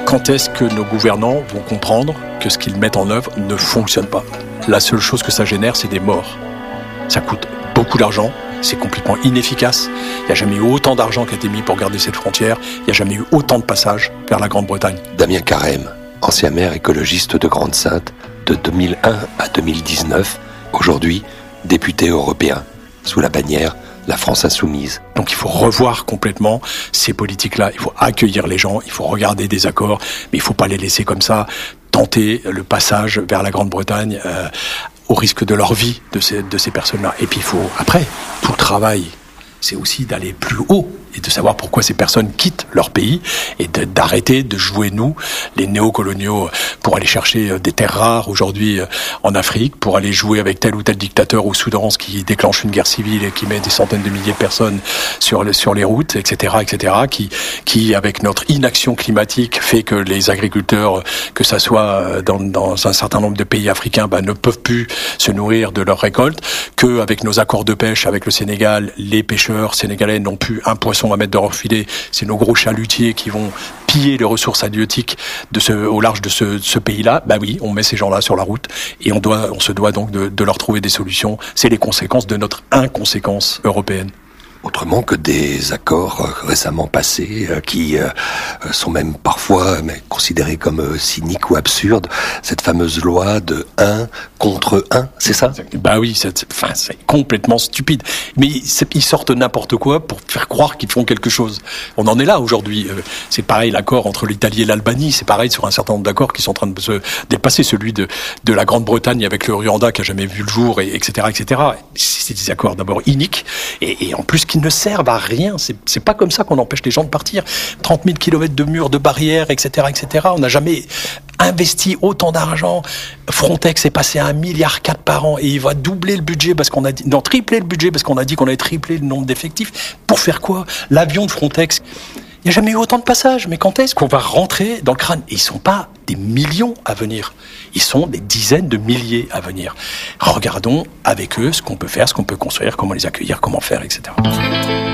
Quand est-ce que nos gouvernants vont comprendre que ce qu'ils mettent en œuvre ne fonctionne pas ? La seule chose que ça génère, c'est des morts. Ça coûte beaucoup d'argent, c'est complètement inefficace. Il n'y a jamais eu autant d'argent qui a été mis pour garder cette frontière. Il n'y a jamais eu autant de passages vers la Grande-Bretagne. Damien Carême, ancien maire écologiste de Grande-Synthe, de 2001 à 2019, aujourd'hui député européen, sous la bannière La France Insoumise. Donc il faut revoir complètement ces politiques-là. Il faut accueillir les gens, il faut regarder des accords, mais il ne faut pas les laisser comme ça tenter le passage vers la Grande-Bretagne au risque de leur vie de ces personnes-là. Et puis il faut, après, tout le travail, c'est aussi d'aller plus haut et de savoir pourquoi ces personnes quittent leur pays et d'arrêter de jouer, nous, les néocoloniaux, pour aller chercher des terres rares aujourd'hui en Afrique, pour aller jouer avec tel ou tel dictateur au Soudan, ce qui déclenche une guerre civile et qui met des centaines de milliers de personnes sur les routes, etc., qui, avec notre inaction climatique, fait que les agriculteurs, que ça soit dans un certain nombre de pays africains, ne peuvent plus se nourrir de leurs récoltes, que avec nos accords de pêche avec le Sénégal, les pêcheurs sénégalais n'ont plus un poisson à mettre dans leur filet. C'est nos gros chalutiers qui vont piller les ressources halieutiques au large de ce pays-là. Oui, on met ces gens-là sur la route et on se doit donc de leur trouver des solutions. C'est les conséquences de notre inconséquence européenne. Autrement que des accords récemment passés qui sont même parfois considérés comme cyniques ou absurdes. Cette fameuse loi de 1 contre 1, c'est ça ? Oui, c'est complètement stupide. Mais ils sortent n'importe quoi pour faire croire qu'ils font quelque chose. On en est là aujourd'hui. C'est pareil, l'accord entre l'Italie et l'Albanie, c'est pareil sur un certain nombre d'accords qui sont en train de se dépasser. Celui de la Grande-Bretagne avec le Rwanda qui a jamais vu le jour, etc., etc. C'est des accords d'abord iniques et en plus qui ne servent à rien. C'est pas comme ça qu'on empêche les gens de partir. 30 000 kilomètres de murs, de barrières, etc., etc. On n'a jamais investi autant d'argent. Frontex est passé à 1,4 milliard par an et il va doubler le budget tripler le budget parce qu'on a dit qu'on allait tripler le nombre d'effectifs. Pour faire quoi ? L'avion de Frontex, il n'y a jamais eu autant de passages. Mais quand est-ce qu'on va rentrer dans le crâne ? Ils ne sont pas des millions à venir. Ils sont des dizaines de milliers à venir. Regardons avec eux ce qu'on peut faire, ce qu'on peut construire, comment les accueillir, comment faire, etc.